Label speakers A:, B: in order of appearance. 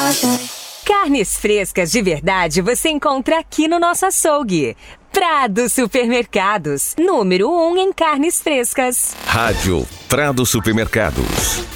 A: Carnes frescas de verdade você encontra aqui no nosso açougue. Prado Supermercados, número 1 em carnes frescas.
B: Rádio Prado Supermercados.